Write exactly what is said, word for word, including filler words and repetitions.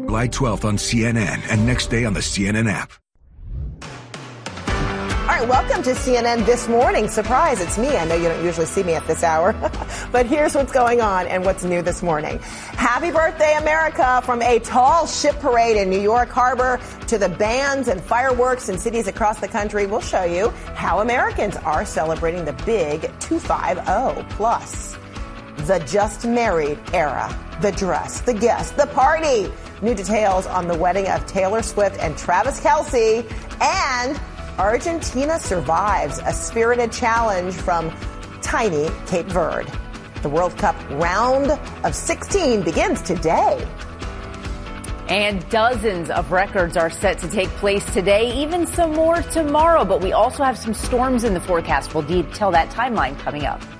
July twelfth on C N N and next day on the C N N app. All right, welcome to C N N This Morning. Surprise, it's me. I know you don't usually see me at this hour, but here's what's going on and what's new this morning. Happy birthday, America, from a tall ship parade in New York Harbor to the bands and fireworks in cities across the country. We'll show you how Americans are celebrating the big two fifty. Plus, the just married era, the dress, the guest, the party. New details on the wedding of Taylor Swift and Travis Kelce, and Argentina survives a spirited challenge from tiny Cape Verde. The World Cup round of sixteen begins today. And dozens of records are set to take place today, even some more tomorrow. But we also have some storms in the forecast. We'll detail that timeline coming up.